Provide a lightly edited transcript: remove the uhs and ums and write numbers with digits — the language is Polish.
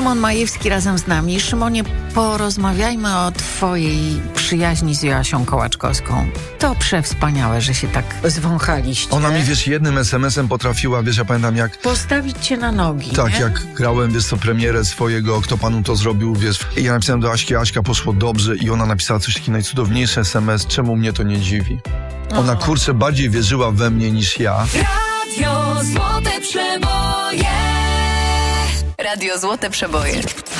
Szymon Majewski razem z nami. Szymonie, porozmawiajmy o twojej przyjaźni z Joasią Kołaczkowską. To przewspaniałe, że się tak zwąchaliście. Ona mi, jednym SMS-em potrafiła, ja pamiętam jak... postawić cię na nogi, Tak, nie? jak grałem, premierę swojego Kto panu to zrobił, i ja napisałem do Aśki, Aśka, poszło dobrze, i ona napisała coś takiego, najcudowniejszy SMS, czemu mnie to nie dziwi. Ona, kurczę, bardziej wierzyła we mnie niż ja. Radio Złote Przeboje. Radio Złote Przeboje.